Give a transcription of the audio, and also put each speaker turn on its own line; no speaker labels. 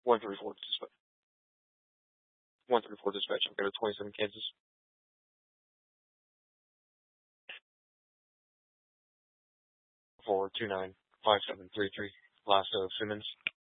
dispatch. 134 dispatch. I'll go to 27 Kansas. 4295733. Lasso Simmons.